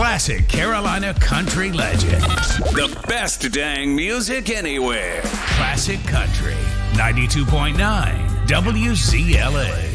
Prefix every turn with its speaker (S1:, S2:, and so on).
S1: classic Carolina country legend. The best dang music anywhere. Classic Country 92.9 WZLA.